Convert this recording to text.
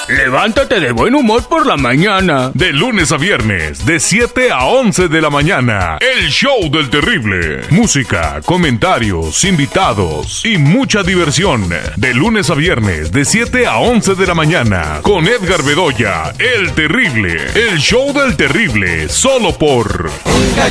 Levántate de buen humor por la mañana. De lunes a viernes, de 7 a 11 de la mañana, el show del terrible. Música, comentarios, invitados y mucha diversión. De lunes a viernes, de 7 a 11 de la mañana, con Edgar Bedoya, el terrible. El show del terrible, solo por...